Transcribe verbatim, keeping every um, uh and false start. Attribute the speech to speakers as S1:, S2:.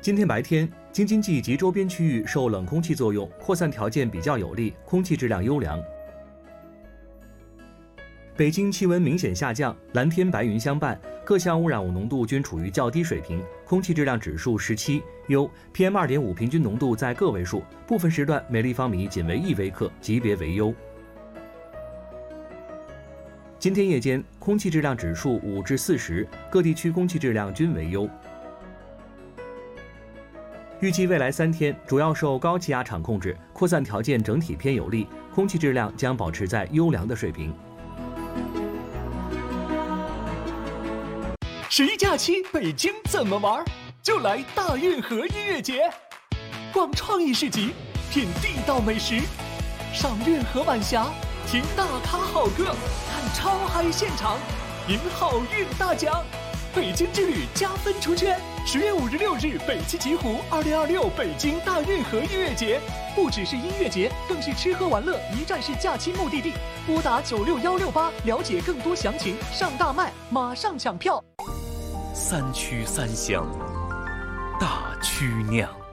S1: 今天白天，京津冀及周边区域受冷空气作用，扩散条件比较有利，空气质量优良。北京气温明显下降，蓝天白云相伴，各项污染物浓度均处于较低水平，空气质量指数十七，优。P M 二点五 平均浓度在个位数，部分时段每立方米仅为一微克，级别为优。今天夜间，空气质量指数五至四十，各地区空气质量均为优。预计未来三天主要受高气压场控制，扩散条件整体偏有利，空气质量将保持在优良的水平。
S2: 十一假期北京怎么玩？就来大运河音乐节，逛创意市集，品地道美食，赏运河晚霞，听大咖好歌，看超嗨现场，赢好运大奖。北京之旅加分出圈，十月五日六日北汽极狐二零二六北京大运河音乐节，不只是音乐节，更是吃喝玩乐一站式假期目的地。拨打九六幺六八了解更多详情，上大麦马上抢票。
S3: 三区三乡，大曲酿。